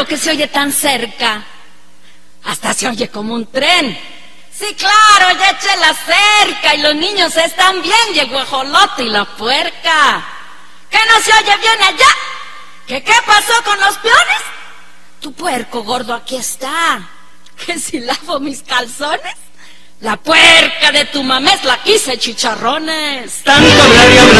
que se oye tan cerca. Hasta se oye como un tren. Sí, claro, ya eché la cerca y los niños están bien, y el guajolote y la puerca. ¿Que no se oye bien allá? ¿Qué pasó con los peones? Tu puerco gordo aquí está. ¿Que si lavo mis calzones? La puerca de tu mamá es la que hice chicharrones. Tanto hablar y hablar.